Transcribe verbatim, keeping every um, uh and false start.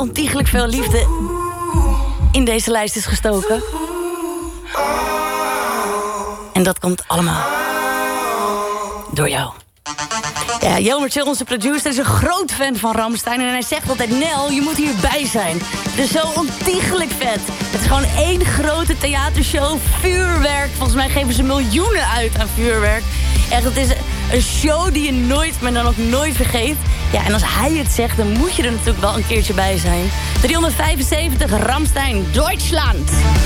ontiegelijk veel liefde in deze lijst is gestoken. En dat komt allemaal door jou. Ja, Jelmer Chill, onze producer, is een groot fan van Rammstein. En hij zegt altijd, Nel, je moet hierbij zijn. Het is zo ontiegelijk vet. Het is gewoon één grote theatershow, vuurwerk. Volgens mij geven ze miljoenen uit aan vuurwerk. Echt, het is een show die je nooit, maar dan ook nooit vergeet. Ja, en als hij het zegt, dan moet je er natuurlijk wel een keertje bij zijn. driehonderdvijfenzeventig, Rammstein, Duitsland.